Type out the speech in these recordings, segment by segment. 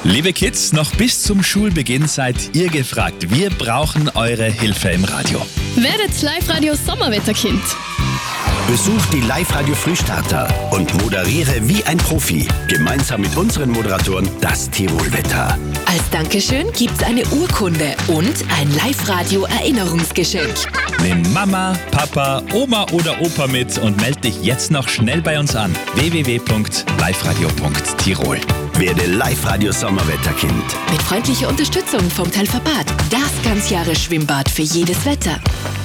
Liebe Kids, noch bis zum Schulbeginn seid ihr gefragt. Wir brauchen eure Hilfe im Radio. Werdet Live-Radio Sommerwetterkind. Besuch die Live-Radio Frühstarter und moderiere wie ein Profi. Gemeinsam mit unseren Moderatoren das Tirolwetter. Als Dankeschön gibt's eine Urkunde und ein Live-Radio Erinnerungsgeschenk. Nimm Mama, Papa, Oma oder Opa mit und melde dich jetzt noch schnell bei uns an. www.liveradio.tirol. Werde Live-Radio Sommerwetterkind. Mit freundlicher Unterstützung vom Talverbad. Das Ganzjahres-Schwimmbad für jedes Wetter.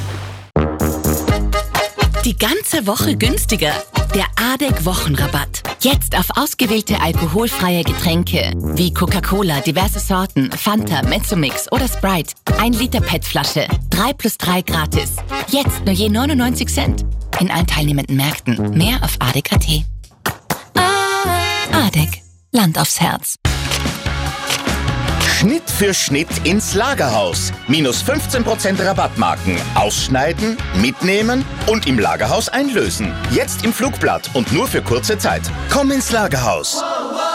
Die ganze Woche günstiger. Der ADEC-Wochenrabatt. Jetzt auf ausgewählte alkoholfreie Getränke wie Coca-Cola, diverse Sorten, Fanta, Mezzomix oder Sprite. 1 Liter PET-Flasche. 3+3 gratis. Jetzt nur je 99 Cent. In allen teilnehmenden Märkten. Mehr auf ADEC.at. ADEC. Land aufs Herz. Schnitt für Schnitt ins Lagerhaus. Minus 15% Rabattmarken. Ausschneiden, mitnehmen und im Lagerhaus einlösen. Jetzt im Flugblatt und nur für kurze Zeit. Komm ins Lagerhaus.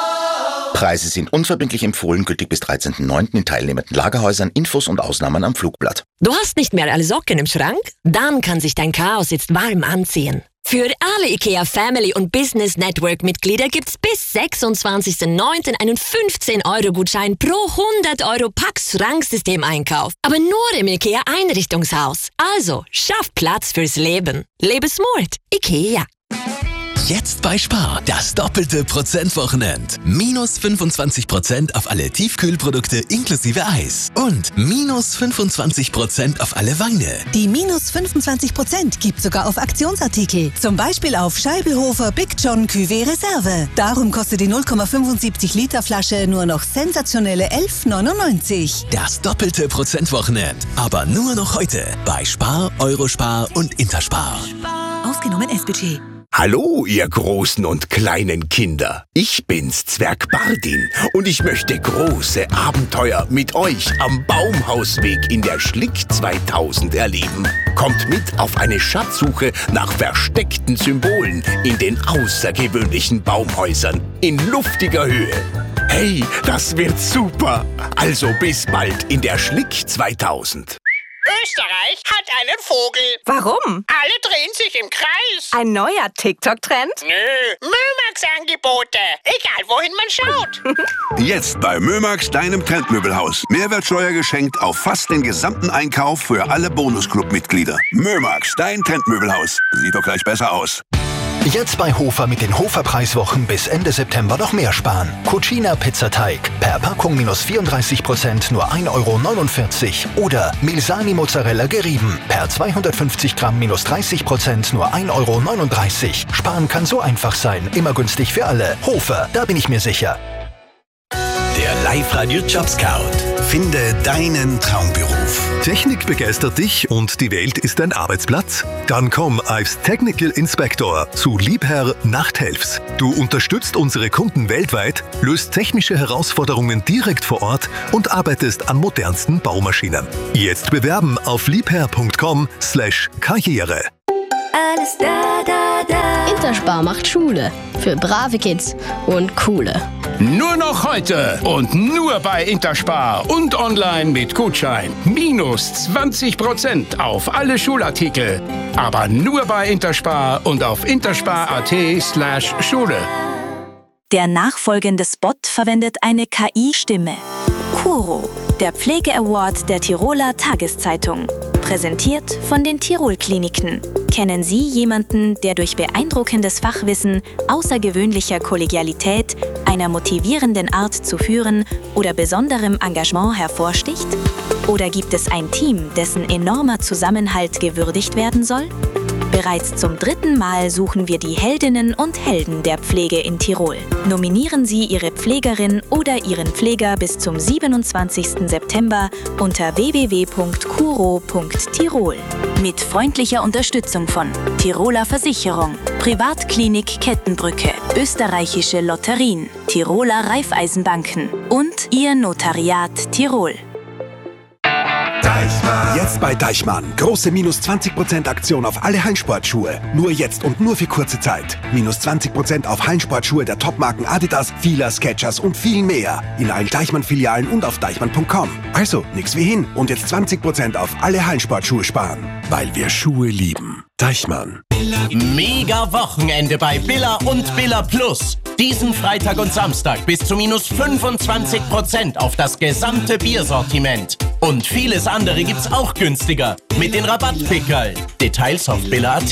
Preise sind unverbindlich empfohlen, gültig bis 13.09. in teilnehmenden Lagerhäusern. Infos und Ausnahmen am Flugblatt. Du hast nicht mehr alle Socken im Schrank? Dann kann sich dein Chaos jetzt warm anziehen. Für alle IKEA Family und Business Network Mitglieder gibt's bis 26.09. einen 15-Euro-Gutschein pro 100 Euro Pax-Schranksystem-Einkauf. Aber nur im IKEA Einrichtungshaus. Also, schaff Platz fürs Leben. Lebe smart. IKEA. Jetzt bei Spar, das doppelte Prozentwochenend. Minus 25% auf alle Tiefkühlprodukte inklusive Eis. Und minus 25% auf alle Weine. Die minus 25% gibt sogar auf Aktionsartikel. Zum Beispiel auf Scheibelhofer Big John Cuvée Reserve. Darum kostet die 0,75 Liter Flasche nur noch sensationelle 11,99. Das doppelte Prozentwochenend. Aber nur noch heute bei Spar, Eurospar und Interspar. Ausgenommen S-Budget. Hallo, ihr großen und kleinen Kinder. Ich bin's, Zwerg Bardin, und ich möchte große Abenteuer mit euch am Baumhausweg in der Schlick 2000 erleben. Kommt mit auf eine Schatzsuche nach versteckten Symbolen in den außergewöhnlichen Baumhäusern in luftiger Höhe. Hey, das wird super. Also bis bald in der Schlick 2000. Österreich hat einen Vogel. Warum? Alle drehen sich im Kreis. Ein neuer TikTok-Trend? Nö, Mömax-Angebote. Egal, wohin man schaut. Jetzt bei Mömax, deinem Trendmöbelhaus. Mehrwertsteuer geschenkt auf fast den gesamten Einkauf für alle Bonusclub-Mitglieder. Mömax, dein Trendmöbelhaus. Sieht doch gleich besser aus. Jetzt bei Hofer mit den Hofer-Preiswochen bis Ende September noch mehr sparen. Cucina Pizzateig. Per Packung minus 34%, nur 1,49 Euro. Oder Milsani Mozzarella gerieben. Per 250 Gramm minus 30%, nur 1,39 Euro. Sparen kann so einfach sein. Immer günstig für alle. Hofer, da bin ich mir sicher. Der Live-Radio Jobscout. Finde deinen Traumberuf. Technik begeistert dich und die Welt ist dein Arbeitsplatz? Dann komm als Technical Inspector zu Liebherr Nachthelfs. Du unterstützt unsere Kunden weltweit, löst technische Herausforderungen direkt vor Ort und arbeitest an modernsten Baumaschinen. Jetzt bewerben auf liebherr.com/Karriere. Alles da, da, da. Interspar macht Schule. Für brave Kids und coole. Nur noch heute und nur bei Interspar und online mit Gutschein. Minus 20% auf alle Schulartikel. Aber nur bei Interspar und auf interspar.at/Schule. Der nachfolgende Spot verwendet eine KI-Stimme. Kuro, der Pflege-Award der Tiroler Tageszeitung. Präsentiert von den Tirol-Kliniken. Kennen Sie jemanden, der durch beeindruckendes Fachwissen, außergewöhnlicher Kollegialität, einer motivierenden Art zu führen oder besonderem Engagement hervorsticht? Oder gibt es ein Team, dessen enormer Zusammenhalt gewürdigt werden soll? Bereits zum 3. Mal suchen wir die Heldinnen und Helden der Pflege in Tirol. Nominieren Sie Ihre Pflegerin oder Ihren Pfleger bis zum 27. September unter www.kuro.tirol. Mit freundlicher Unterstützung von Tiroler Versicherung, Privatklinik Kettenbrücke, Österreichische Lotterien, Tiroler Raiffeisenbanken und Ihr Notariat Tirol. Dein Jetzt bei Deichmann. Große minus 20% Aktion auf alle Hallensportschuhe. Nur jetzt und nur für kurze Zeit. Minus 20% auf Hallensportschuhe der Topmarken Adidas, Fila, Skechers und viel mehr. In allen Deichmann-Filialen und auf deichmann.com. Also, nix wie hin. Und jetzt 20% auf alle Hallensportschuhe sparen. Weil wir Schuhe lieben. Deichmann. Mega Wochenende bei Billa und Billa Plus. Diesen Freitag und Samstag bis zu minus 25% auf das gesamte Biersortiment. Und vieles andere gibt's auch günstiger mit den Rabattpickerl. Details auf billa.at.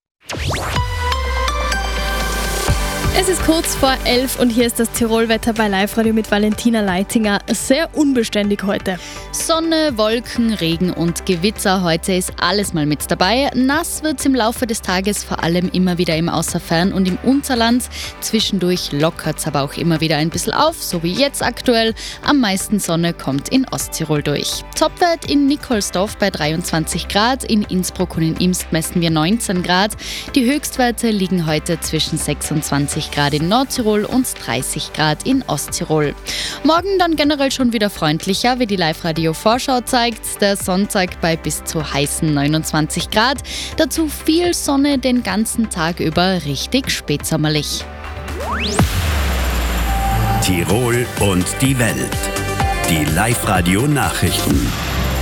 Es ist kurz vor 11 und hier ist das Tirolwetter bei Live-Radio mit Valentina Leitinger. Sehr unbeständig heute. Sonne, Wolken, Regen und Gewitter. Heute ist alles mal mit dabei. Nass wird es im Laufe des Tages, vor allem immer wieder im Außerfern und im Unterland. Zwischendurch lockert es aber auch immer wieder ein bisschen auf, so wie jetzt aktuell. Am meisten Sonne kommt in Osttirol durch. Topwert in Nikolsdorf bei 23 Grad. In Innsbruck und in Imst messen wir 19 Grad. Die Höchstwerte liegen heute zwischen 26 Grad in Nordtirol und 30 Grad in Osttirol. Morgen dann generell schon wieder freundlicher, wie die Live-Radio-Vorschau zeigt. Der Sonntag bei bis zu heißen 29 Grad. Dazu viel Sonne den ganzen Tag über, richtig spätsommerlich. Tirol und die Welt. Die Live-Radio-Nachrichten.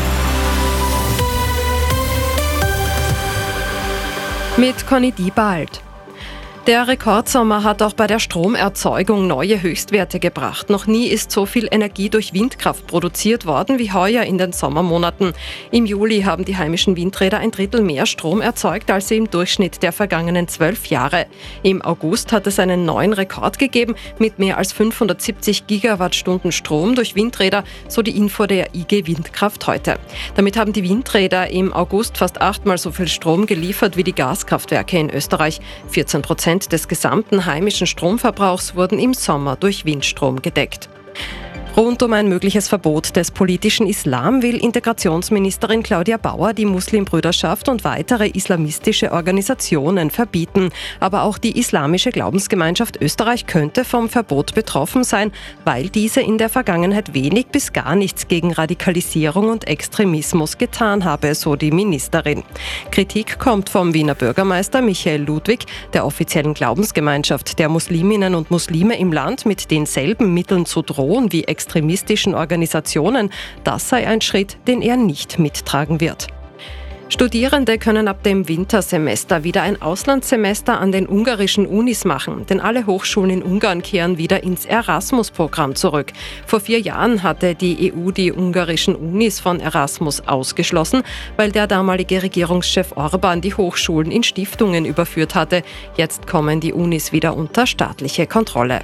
Mit Conny Diebald. Der Rekordsommer hat auch bei der Stromerzeugung neue Höchstwerte gebracht. Noch nie ist so viel Energie durch Windkraft produziert worden wie heuer in den Sommermonaten. Im Juli haben die heimischen Windräder 1/3 mehr Strom erzeugt als im Durchschnitt der vergangenen 12 Jahre. Im August hat es einen neuen Rekord gegeben mit mehr als 570 Gigawattstunden Strom durch Windräder, so die Info der IG Windkraft heute. Damit haben die Windräder im August fast 8-mal so viel Strom geliefert wie die Gaskraftwerke in Österreich. 14% des gesamten heimischen Stromverbrauchs wurden im Sommer durch Windstrom gedeckt. Rund um ein mögliches Verbot des politischen Islam will Integrationsministerin Claudia Bauer die Muslimbrüderschaft und weitere islamistische Organisationen verbieten. Aber auch die islamische Glaubensgemeinschaft Österreich könnte vom Verbot betroffen sein, weil diese in der Vergangenheit wenig bis gar nichts gegen Radikalisierung und Extremismus getan habe, so die Ministerin. Kritik kommt vom Wiener Bürgermeister Michael Ludwig, der offiziellen Glaubensgemeinschaft der Musliminnen und Muslime im Land mit denselben Mitteln zu drohen wie extremistischen Organisationen. Das sei ein Schritt, den er nicht mittragen wird. Studierende können ab dem Wintersemester wieder ein Auslandssemester an den ungarischen Unis machen, denn alle Hochschulen in Ungarn kehren wieder ins Erasmus-Programm zurück. Vor 4 Jahren hatte die EU die ungarischen Unis von Erasmus ausgeschlossen, weil der damalige Regierungschef Orbán die Hochschulen in Stiftungen überführt hatte. Jetzt kommen die Unis wieder unter staatliche Kontrolle.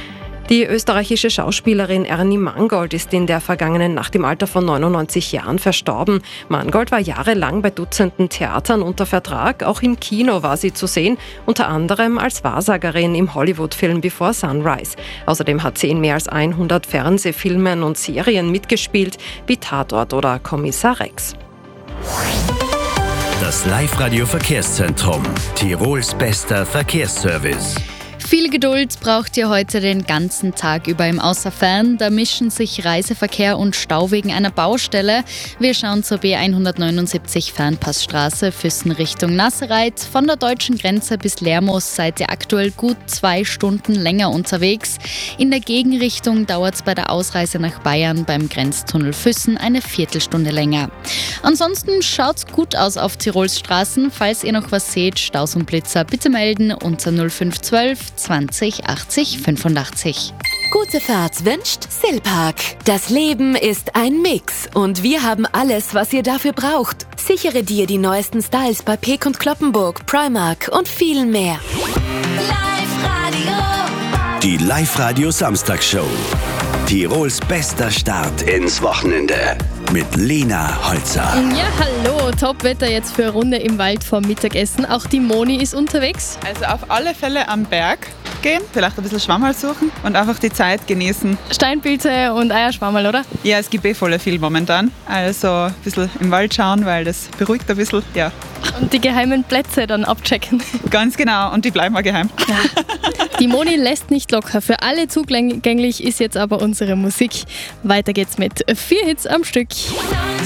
Die österreichische Schauspielerin Ernie Mangold ist in der vergangenen Nacht im Alter von 99 Jahren verstorben. Mangold war jahrelang bei Dutzenden Theatern unter Vertrag. Auch im Kino war sie zu sehen, unter anderem als Wahrsagerin im Hollywood-Film Before Sunrise. Außerdem hat sie in mehr als 100 Fernsehfilmen und Serien mitgespielt, wie Tatort oder Kommissar Rex. Das Live-Radio-Verkehrszentrum. Tirols bester Verkehrsservice. Viel Geduld braucht ihr heute den ganzen Tag über im Außerfern. Da mischen sich Reiseverkehr und Stau wegen einer Baustelle. Wir schauen zur B179 Fernpassstraße Füssen Richtung Nassereit. Von der deutschen Grenze bis Lermoos seid ihr aktuell gut 2 Stunden länger unterwegs. In der Gegenrichtung dauert es bei der Ausreise nach Bayern beim Grenztunnel Füssen eine Viertelstunde länger. Ansonsten schaut's gut aus auf Tirols Straßen. Falls ihr noch was seht, Staus und Blitzer bitte melden unter 0512 20 80 85. Gute Fahrt wünscht Silpark. Das Leben ist ein Mix und wir haben alles, was ihr dafür braucht. Sichere dir die neuesten Styles bei Peek und Cloppenburg, Primark und viel mehr. Die Live-Radio Samstagsshow. Tirols bester Start ins Wochenende. Mit Lena Holzer. Ja, hallo. Top-Wetter jetzt für eine Runde im Wald vorm Mittagessen. Auch die Moni ist unterwegs. Also auf alle Fälle am Berg gehen, vielleicht ein bisschen Schwammerl suchen und einfach die Zeit genießen. Steinpilze und Eierschwammerl, oder? Ja, es gibt voll viel momentan. Also ein bisschen im Wald schauen, weil das beruhigt ein bisschen, ja. Und die geheimen Plätze dann abchecken. Ganz genau, und die bleiben auch geheim. Ja. Die Moni lässt nicht locker. Für alle zugänglich ist jetzt aber unsere Musik. Weiter geht's mit 4 Hits am Stück.